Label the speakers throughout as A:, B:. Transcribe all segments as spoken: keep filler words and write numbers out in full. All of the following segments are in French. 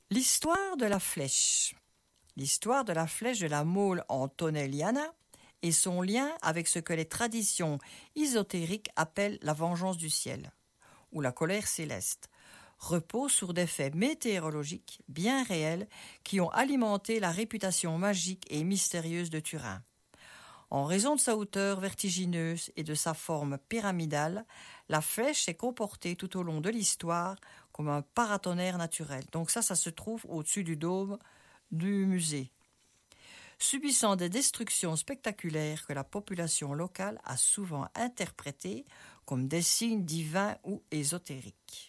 A: L'histoire de la flèche. L'histoire de la flèche de la Mole Antonelliana et son lien avec ce que les traditions ésotériques appellent la vengeance du ciel, ou la colère céleste, repose sur des faits météorologiques bien réels qui ont alimenté la réputation magique et mystérieuse de Turin. En raison de sa hauteur vertigineuse et de sa forme pyramidale, la flèche s'est comportée tout au long de l'histoire comme un paratonnerre naturel. Donc ça, ça se trouve au-dessus du dôme du musée. Subissant des destructions spectaculaires que la population locale a souvent interprétées comme des signes divins ou ésotériques.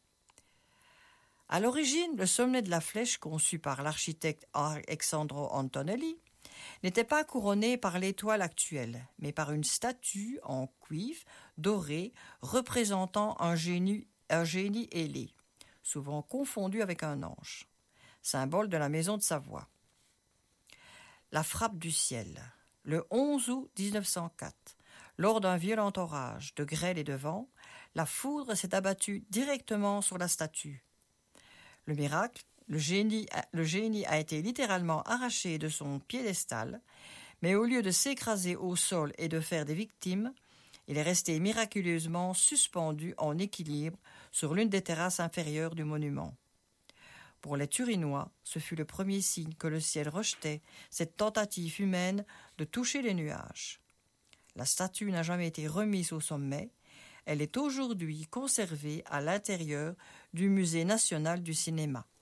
A: À l'origine, le sommet de la flèche, conçu par l'architecte Alessandro Antonelli, n'était pas couronné par l'étoile actuelle, mais par une statue en cuivre doré représentant un génie, un génie ailé, souvent confondu avec un ange, symbole de la maison de Savoie. La frappe du ciel. Le onze août dix-neuf cent quatre, lors d'un violent orage de grêle et de vent, la foudre s'est abattue directement sur la statue. Le miracle, le génie, le génie a été littéralement arraché de son piédestal, mais au lieu de s'écraser au sol et de faire des victimes, il est resté miraculeusement suspendu en équilibre sur l'une des terrasses inférieures du monument. Pour les Turinois, ce fut le premier signe que le ciel rejetait cette tentative humaine de toucher les nuages. La statue n'a jamais été remise au sommet. Elle est aujourd'hui conservée à l'intérieur du Musée national du cinéma.